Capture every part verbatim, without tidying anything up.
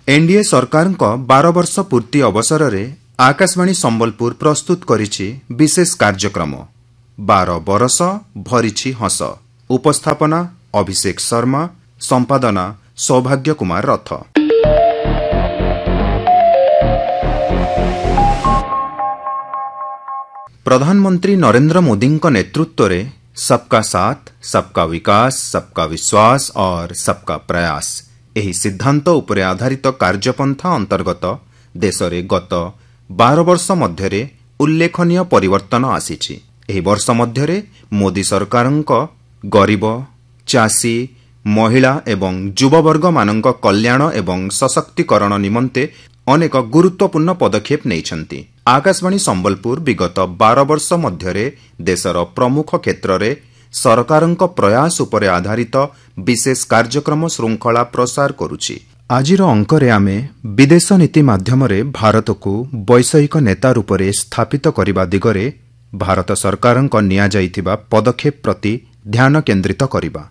NDA सरकार बार वर्ष पूर्ति अवसर में आकाशवाणी संबलपुर प्रस्तुत करिछि विशेष कार्यक्रम बार बरस भरिछि हस। उपस्थापना अभिषेक शर्मा, संपादना सौभाग्य कुमार रथ। प्रधानमंत्री नरेंद्र मोदी नेतृत्व में सबका साथ, सबका विकास, सबका विश्वास और सबका प्रयास एही सिद्धांत उपरे आधारित कार्यपंथा अंतर्गत देश में गत बार वर्ष मध्य उल्लेखनीय परिवर्तन आसीछि। एही वर्ष मध्य मोदी सरकारक गरीब, चाषी, महिला एवं युववर्ग मानक कल्याण एवं सशक्तिकरण निमंते अनेक गुरुत्वपूर्ण पदक्षेप नैछन्ति। आकाशवाणी संबलपुर विगत बार वर्ष मध्य देशर प्रमुख क्षेत्र में सरकारक प्रयास उपरे आधारित विशेष कार्यक्रम श्रृंखला प्रसार करुछि। आजिर अंकरे आमे विदेश नीति माध्यम भारत को वैषयिक नेता रूप में स्थापित करने दिगरे भारत सरकारक निया जाइथिबा पदक्षेप प्रति ध्यान केन्द्रित करिबा।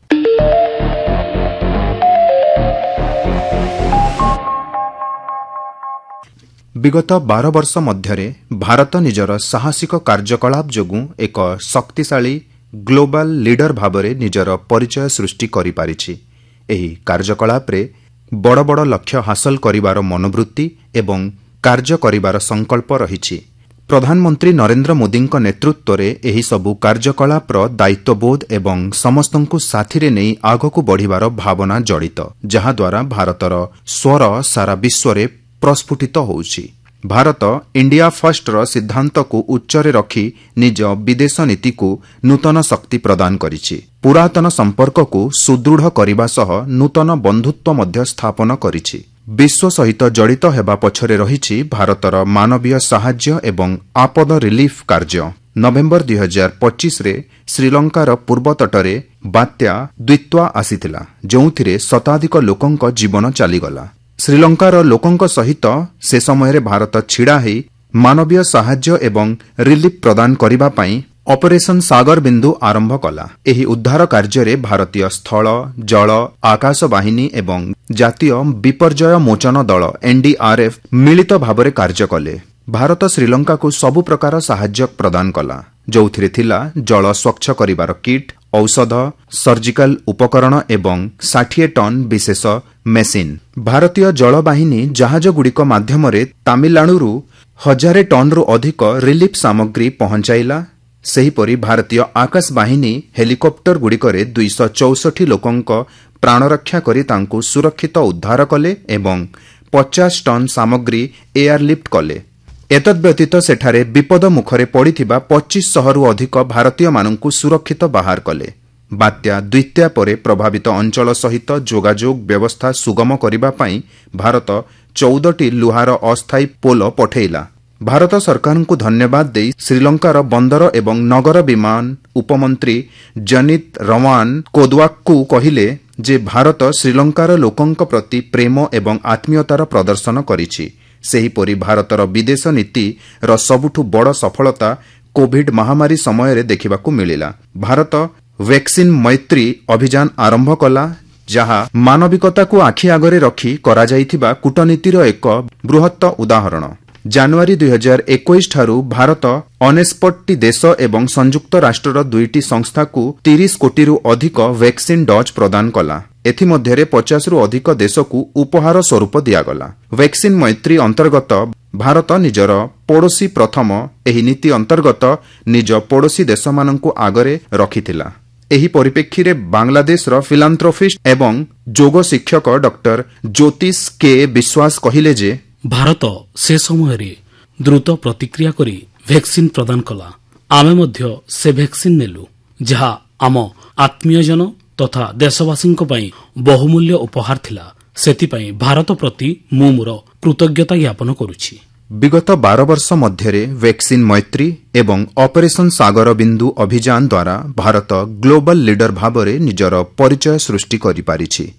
विगत बार वर्ष मध्य भारत निजर साहसिक कार्यकलाप जोगु एक शक्तिशाली ग्लोबल लीडर भावरे निजर परिचय सृष्टि करि पारिछि। एही कार्यकलाप रे बड़ बड़ लक्ष्य हासिल करिवार मनोवृत्ति एवं कार्य करिवार संकल्प रहिछि। प्रधानमंत्री नरेंद्र मोदी नेतृत्व में एही सबु कार्यकलाप दायित्वबोध एवं समस्तंकु साथी नहीं आगकु बढ़िबार भावना जड़ित, जहाद्वारा भारतर स्वर सारा विश्व में प्रस्फुटित होउछि। भारत इंडिया फर्स्ट र सिद्धांत को उच्चरे रखी निज विदेश नीति को नूतन शक्ति प्रदान करिछि। पुरातन संपर्क को सुदृढ़ करने सह नूतन बंधुत्व मध्य स्थापन करिछि। विश्व सहित जड़ित हेबा पछरे रहिछि भारतर मानवीय साहाय्य एवं आपद रिलीफ कार्य। नवेम्बर दुई हजार पच्चीस रे श्रीलंकार पूर्व तटरे बात्या द्वित्वा आसीथिला, जोंथिरे शताधिक लोकंक जीवन चलीगला। श्रीलंकार लोकंक सहित से समय भारत छिड़ा है मानवीय साहाय्य एवं रिलीफ प्रदान करिबा पई ऑपरेशन सागर बिंदु आरंभ कला। एही उद्धार कार्य रे भारतीय स्थल, जल, आकाश बाहिनी एवं जातीय विपर्यय मोचन दल एनडीआरएफ मिलित भावरे कार्य कले। भारत श्रीलंका को सबु प्रकार साहाय्य प्रदान कला, जोथिरे थिला जल स्वच्छ करिबार किट, औषध, सर्जिकल उपकरण एवं षाठिए टन विशेष मेसिन। भारतीय जल बाहिनी जहाज गुड़िक माध्यम तामिलनाडु हजारे टन रु अधिक रिलीफ सामग्री पहुंचाइला। सेहीपरि भारतीय आकाश बाहिनी हेलिकॉप्टर गुड़िकरे दुईश चौसठी लोकंक प्राणरक्षा करी तांकु सुरक्षित उद्धार कले एवं पचास टन सामग्री एयरलिफ्ट कले। एतद्व्यतीत सेठारे विपद मुखरे पड़िथिबा पच्चीस शहरु अधिक भारतीय मानंकु सुरक्षित बाहर कले। बात्या द्वितीय परे प्रभावित अंचल सहित जोगाजोग व्यवस्था सुगम करिबा पई भारत चौदह लुहार अस्थायी पोल पठेइला। भारत सरकार को धन्यवाद देई श्रीलंकार बंदर एवं नगर विमान उपमंत्री जनित रवान कोदवाक्कु कहिले जे भारत श्रीलंकार लोकंक प्रति प्रेम एवं आत्मीयतार प्रदर्शन करिछि। सेहीपरि भारतर विदेश नीति र सबुठु बड़ सफलता कोविड महामारी समय रे देखिबाकु मिलिला। भारत वैक्सीन मैत्री अभियान आरंभ कला, जहा मानविकता को आखि आगरे रखी करा जाइथिबा कूटनीतिर एक बृहत्त उदाहरण। जनवरी दुई हजार इक्कीस ठारू भारत अनेस्पट्टी देश एवं संयुक्त राष्ट्र दुईटी संस्था को तीस कोटी रु अधिक वैक्सीन डोज प्रदान कला। एथिमध्यरे पचास रु अधिक देश को उपहार स्वरूप दियागला। वैक्सीन मैत्री अंतर्गत भारत निजर पड़ोसी प्रथम एही नीति अंतर्गत निज पड़ोसी देश मानंकु आगरे रखिथिला। एही परिप्रेक्षी रे बांग्लादेश र फिलांथ्रोपिस्ट एवं जोग शिक्षक डॉक्टर ज्योतिष के विश्वास कहिले जे भारत से समय रे द्रुत प्रतिक्रिया करी वैक्सीन प्रदान कला। आमे मध्य से वैक्सीन नेलु, जहा आम आत्मीयजन तथा देशवासी बहुमूल्य उपहार थिला। सेतिपाई भारत प्रति मु मोर कृतज्ञता ज्ञापन करुछि। विगत बार वर्ष मध्य वैक्सीन मैत्री एवं ऑपरेशन सागर बिंदु अभियान द्वारा भारत ग्लोबल लीडर भावरे निजर परिचय सृष्टि करि पारिछि।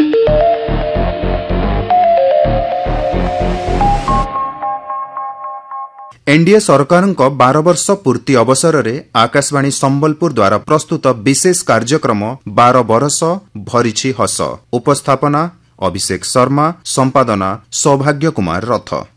एनडीए सरकार बार वर्ष पूर्ति अवसर में आकाशवाणी संबलपुर द्वारा प्रस्तुत विशेष कार्यक्रम बार बरस भरिछि हस। उपस्थापना ଅଭିଷେକ ଶର୍ମା, ସମ୍ପାଦନା ସୌଭାଗ୍ୟ କୁମାର ରଥ।